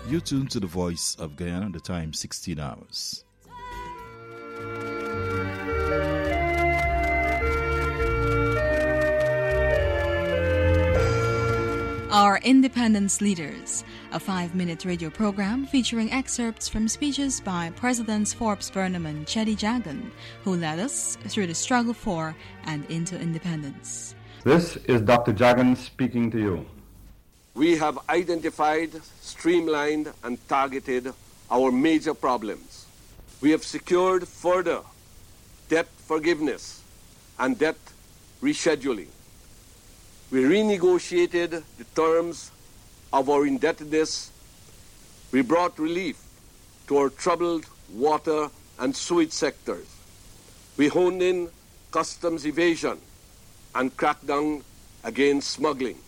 You tune to the Voice of Guyana, the time 16 hours. Our Independence Leaders, a 5-minute radio program featuring excerpts from speeches by Presidents Forbes Burnham and Cheddi Jagan, who led us through the struggle for and into independence. This is Dr. Jagan speaking to you. We have identified, streamlined, and targeted our major problems. We have secured further debt forgiveness and debt rescheduling. We renegotiated the terms of our indebtedness. We brought relief to our troubled water and sewage sectors. We honed in customs evasion and cracked down against smuggling.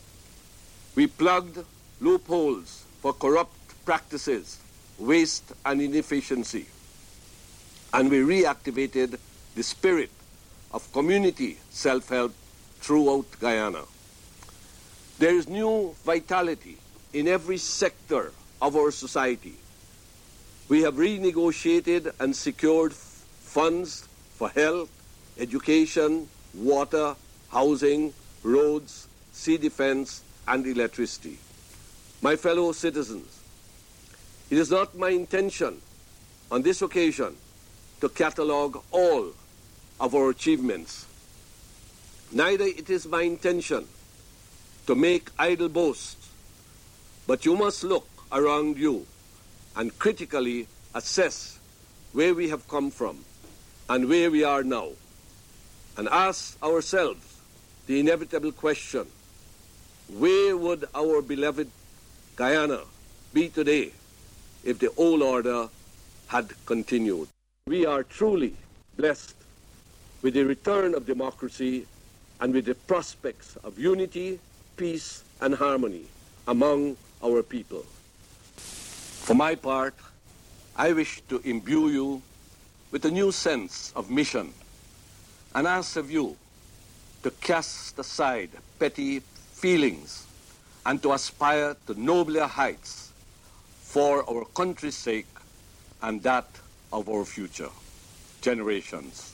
We plugged loopholes for corrupt practices, waste, and inefficiency. And we reactivated the spirit of community self-help throughout Guyana. There is new vitality in every sector of our society. We have renegotiated and secured funds for health, education, water, housing, roads, sea defense, and electricity. My fellow citizens, it is not my intention on this occasion to catalogue all of our achievements. Neither it is my intention to make idle boasts, but you must look around you and critically assess where we have come from and where we are now, and ask ourselves the inevitable question: where would our beloved Guyana be today if the old order had continued? We are truly blessed with the return of democracy and with the prospects of unity, peace, and harmony among our people. For my part, I wish to imbue you with a new sense of mission and ask of you to cast aside petty feelings and to aspire to nobler heights for our country's sake and that of our future generations.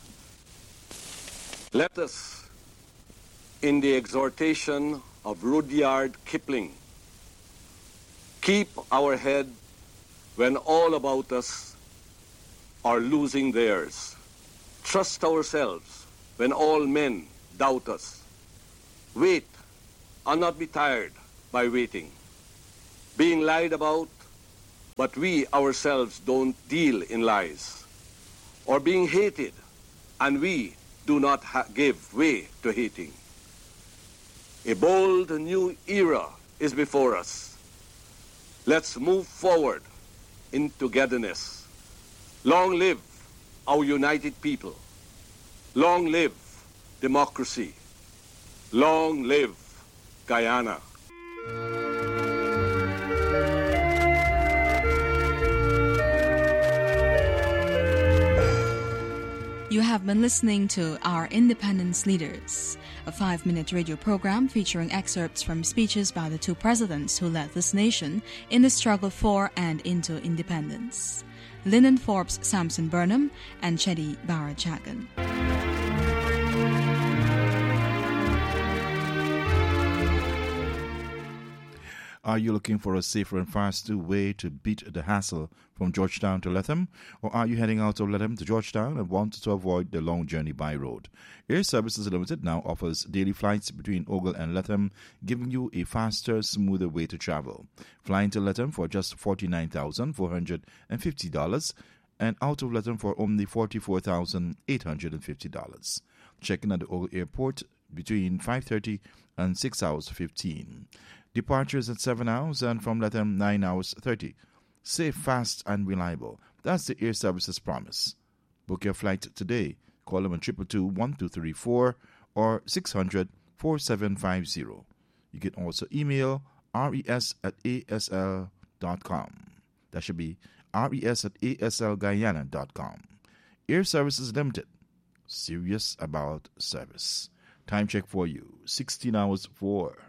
Let us, in the exhortation of Rudyard Kipling, keep our head when all about us are losing theirs. Trust ourselves when all men doubt us. Wait and not be tired by waiting. Being lied about, but we ourselves don't deal in lies. Or being hated, and we do not give way to hating. A bold new era is before us. Let's move forward in togetherness. Long live our united people. Long live democracy. Long live Guyana. You have been listening to Our Independence Leaders, a 5-minute radio program featuring excerpts from speeches by the two presidents who led this nation in the struggle for and into independence, Lyndon Forbes Sampson Burnham and Cheddi Jagan. Are you looking for a safer and faster way to beat the hassle from Georgetown to Latham? Or are you heading out of Latham to Georgetown and want to avoid the long journey by road? Air Services Limited now offers daily flights between Ogle and Latham, giving you a faster, smoother way to travel. Flying to Latham for just $49,450 and out of Latham for only $44,850. Check-in at the Ogle Airport between 5:30 and 6 hours 15. Departures at 7 hours and from Latham 9 hours 30. Safe, fast, and reliable. That's the Air Services promise. Book your flight today. Call them on 222-1234 or 600-4750. You can also email res@asl.com. That should be res@aslguyana.com. Air Services Limited. Serious about service. Time check for you. 16 hours 4.